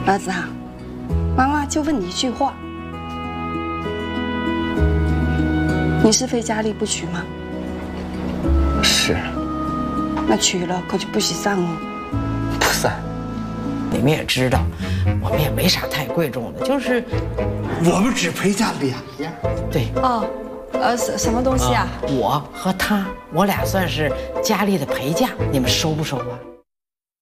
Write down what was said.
儿子啊，妈妈就问你一句话：你是非佳丽不娶吗？ 是。 那娶了可就不许散哦。 不散。 你们也知道，我们也没啥太贵重的，就是我们只陪嫁2样。 对哦，什么东西啊？ 我和他，我俩算是佳丽的陪嫁，你们收不收啊？